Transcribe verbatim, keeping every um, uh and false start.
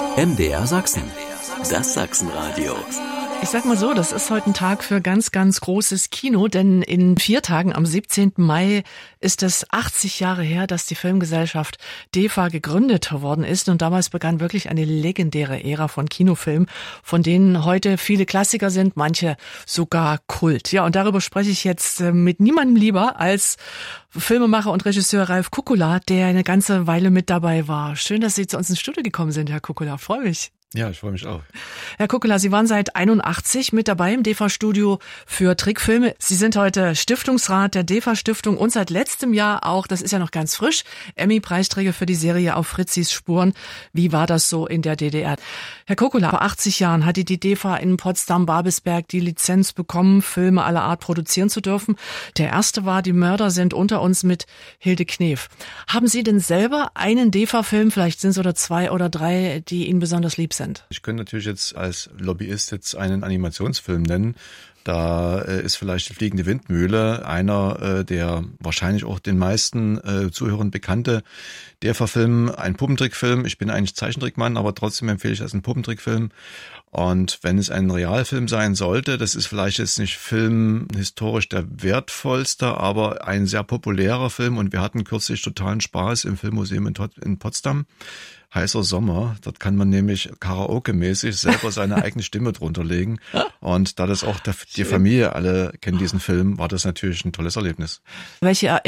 M D R Sachsen, das Sachsenradio. Ich sag mal so, das ist heute ein Tag für ganz, ganz großes Kino, denn in vier Tagen am siebzehnten Mai ist es achtzig Jahre her, dass die Filmgesellschaft D E F A gegründet worden ist und damals begann wirklich eine legendäre Ära von Kinofilmen, von denen heute viele Klassiker sind, manche sogar Kult. Ja, und darüber spreche ich jetzt mit niemandem lieber als Filmemacher und Regisseur Ralf Kukula, der eine ganze Weile mit dabei war. Schön, dass Sie zu uns ins Studio gekommen sind, Herr Kukula. Freue mich. Ja, ich freue mich auch. Herr Kukula, Sie waren seit einundachtzig mit dabei im D E F A-Studio für Trickfilme. Sie sind heute Stiftungsrat der D E F A-Stiftung und seit letztem Jahr auch, das ist ja noch ganz frisch, Emmy-Preisträger für die Serie Auf Fritzis Spuren. Wie war das so in der D D R? Herr Kukula, vor achtzig Jahren hatte die D E F A in Potsdam-Babelsberg die Lizenz bekommen, Filme aller Art produzieren zu dürfen. Der erste war Die Mörder sind unter uns mit Hilde Knef. Haben Sie denn selber einen D E F A-Film, vielleicht sind es oder zwei oder drei, die Ihnen besonders lieb sind? Ich könnte natürlich jetzt als Lobbyist jetzt einen Animationsfilm nennen. Da äh, ist vielleicht die Fliegende Windmühle einer, äh, der wahrscheinlich auch den meisten äh, Zuhörern bekannte D E F A-Film, ein Puppentrickfilm. Ich bin eigentlich Zeichentrickmann, aber trotzdem empfehle ich das einen Puppentrickfilm. Und wenn es ein Realfilm sein sollte, das ist vielleicht jetzt nicht filmhistorisch der wertvollste, aber ein sehr populärer Film. Und wir hatten kürzlich totalen Spaß im Filmmuseum in, in Potsdam. Heißer Sommer, dort kann man nämlich Karaoke-mäßig selber seine eigene Stimme drunter legen. Und da das auch der, die Familie alle kennen diesen Film, war das natürlich ein tolles Erlebnis. Welche